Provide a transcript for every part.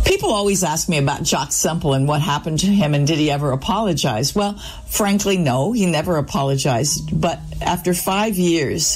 People always ask me about Jock Semple and what happened to him and did he ever apologize? Well, frankly, no, he never apologized. But after 5 years,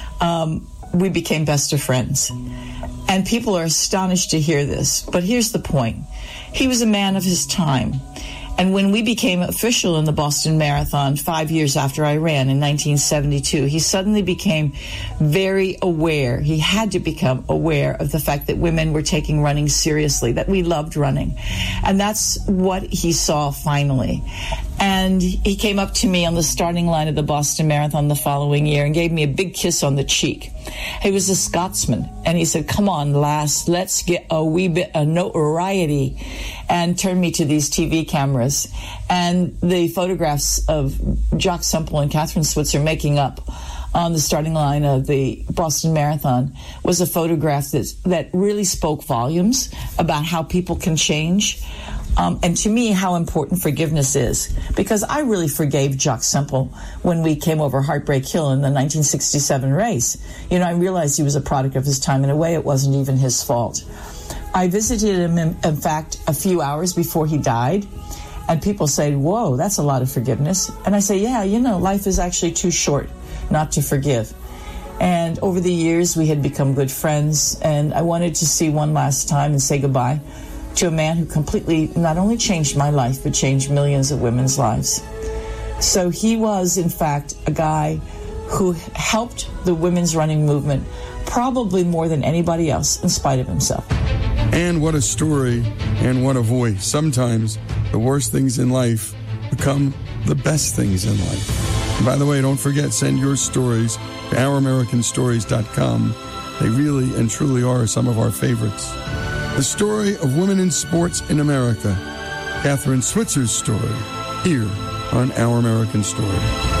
we became best of friends. And people are astonished to hear this. But here's the point. He was a man of his time. And when we became official in the Boston Marathon 5 years after I ran in 1972, he suddenly became very aware. He had to become aware of the fact that women were taking running seriously, that we loved running. And that's what he saw finally. And he came up to me on the starting line of the Boston Marathon the following year and gave me a big kiss on the cheek. He was a Scotsman, and he said, "Come on, lass, let's get a wee bit of notoriety," and turned me to these TV cameras. And the photographs of Jock Semple and Catherine Switzer making up on the starting line of the Boston Marathon was a photograph that really spoke volumes about how people can change. And to me, how important forgiveness is. Because I really forgave Jock Semple when we came over Heartbreak Hill in the 1967 race. You know, I realized he was a product of his time. In a way, it wasn't even his fault. I visited him, in fact, a few hours before he died. And people say, "Whoa, that's a lot of forgiveness." And I say, yeah, you know, life is actually too short not to forgive. And over the years, we had become good friends. And I wanted to see one last time and say goodbye to a man who completely not only changed my life, but changed millions of women's lives. So he was, in fact, a guy who helped the women's running movement probably more than anybody else, in spite of himself. And what a story, and what a voice. Sometimes the worst things in life become the best things in life. And by the way, don't forget, send your stories to ouramericanstories.com. They really and truly are some of our favorites. The story of women in sports in America. Catherine Switzer's story, here on Our American Story.